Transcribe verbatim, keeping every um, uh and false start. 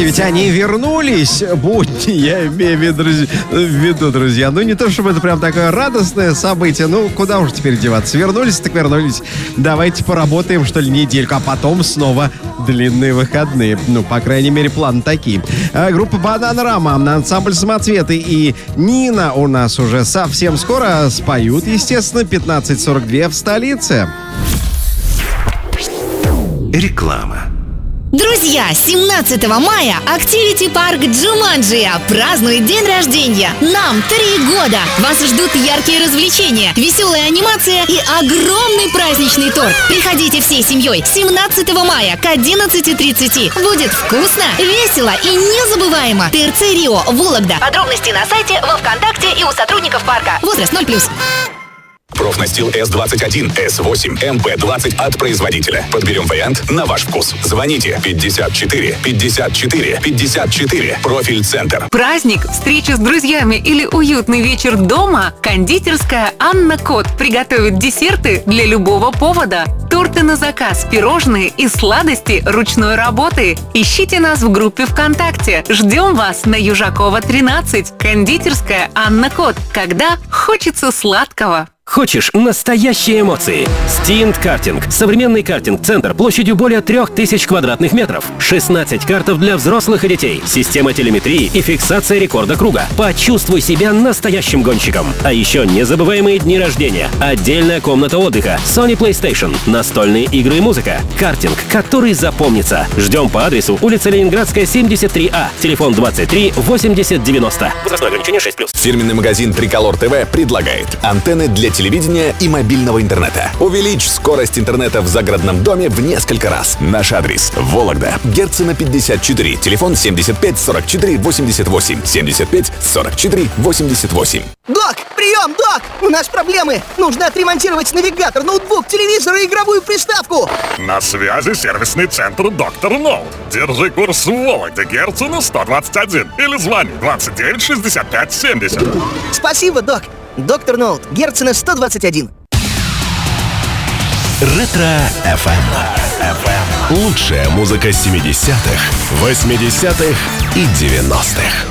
И ведь они вернулись, будни, я имею в виду, в виду, друзья. Ну, не то, чтобы это прям такое радостное событие. Ну, куда уж теперь деваться? Вернулись, так вернулись. Давайте поработаем, что ли, недельку, а потом снова длинные выходные. Ну, по крайней мере, планы такие. А, группа «Бананарама», ансамбль «Самоцветы» и Нина у нас уже совсем скоро споют, естественно, пятнадцать сорок два в столице. Реклама. Друзья, семнадцатого мая Activity Park Джуманджия празднует день рождения. Нам три года. Вас ждут яркие развлечения, веселая анимация и огромный праздничный торт. Приходите всей семьей семнадцатого мая к одиннадцати тридцати. Будет вкусно, весело и незабываемо. ТРЦ Рио, Вологда. Подробности на сайте, во ВКонтакте и у сотрудников парка. Возраст ноль плюс. Профнастил эс двадцать один, эс восемь, эм пэ двадцать от производителя. Подберем вариант на ваш вкус. Звоните пятьдесят четыре пятьдесят четыре пятьдесят четыре. Профиль-центр. Праздник, встреча с друзьями или уютный вечер дома? Кондитерская Анна Кот приготовит десерты для любого повода. Торты на заказ, пирожные и сладости ручной работы. Ищите нас в группе ВКонтакте. Ждем вас на Южакова, тринадцать. Кондитерская Анна Кот. Когда хочется сладкого. Хочешь настоящие эмоции? Стинт Картинг. Современный картинг-центр площадью более трех тысяч квадратных метров. шестнадцать картов для взрослых и детей. Система телеметрии и фиксация рекорда круга. Почувствуй себя настоящим гонщиком. А еще незабываемые дни рождения. Отдельная комната отдыха. Sony PlayStation. Настольные игры и музыка. Картинг, который запомнится. Ждем по адресу улица Ленинградская, семьдесят три А. Телефон двадцать три восемьдесят девяносто. Возрастное ограничение шесть плюс. Фирменный магазин Триколор ТВ предлагает антенны для телевидения и мобильного интернета. Увеличь скорость интернета в загородном доме в несколько раз. Наш адрес: Вологда, Герцена пятьдесят четыре, телефон семьдесят пять сорок четыре восемьдесят восемь, семьдесят пять сорок четыре восемьдесят восемь. Док, прием, док! У нас проблемы! Нужно отремонтировать навигатор, ноутбук, телевизор и игровую приставку. На связи сервисный центр «Доктор Ноут». Держи курс в Вологде, Герцена сто двадцать один. Или звони двадцать девять шестьдесят пять семьдесят. Спасибо, док. Доктор Ноут, Герцена сто двадцать один. Ретро-эф эм. Лучшая музыка семидесятых, восьмидесятых и девяностых.